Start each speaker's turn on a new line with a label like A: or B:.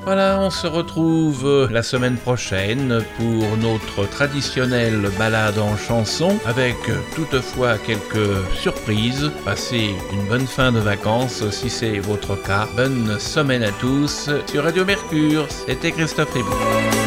A: Voilà, on se retrouve la semaine prochaine pour notre traditionnelle balade en chanson avec toutefois quelques surprises. Passez une bonne fin de vacances si c'est votre cas. Bonne semaine à tous sur Radio Mercure. C'était Christophe Ribou.